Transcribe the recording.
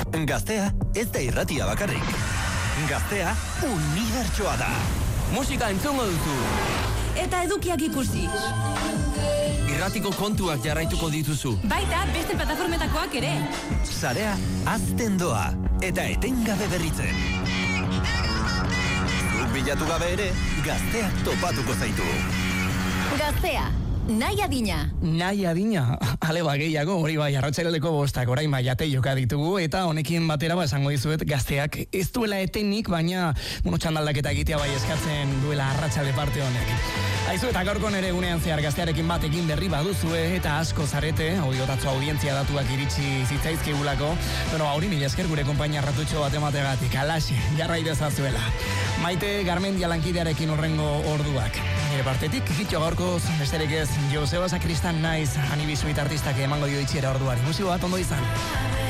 Gaztea ez da irratia bakarrik. Gaztea unibertsoa da. Musika entzungo duzu. Eta edukiak ikusi. Irratiko kontuak jarraituko dituzu. Baita beste plataformetakoak ere. Sarea hazten doa eta etengabe berritzen. Zuk bilatu gabe ere, Gazteak topatuko zaitu. Gaztea, nahi adina. Nahi adina, ale gehiago, hori bai, arratsaleko 5 orain bai ate joka ditugu, eta honekin batera esango dizuet Gazteak ez duela etenik, baina txandaldaketa egitea bai eskatzen duela arratsalde parte honek. Aizu eta gaurko nere gunean zehar Gaztearekin batekin berri baduzue, eta asko zarete, audiotatzo audientzia datuak iritsi zitzaizkigulako, hori mila esker gure konpainia ratutxo bat emategatik, alaxe, jarrai dezazuela. Maite Garmendia lankidearekin horrengo orduak. Nire partetik, hitxo gaurkoz, besterik ez, Joseba Sakristan naiz, anibizuit artistak emango dio itxiera orduari. Musiko bat ondo izan.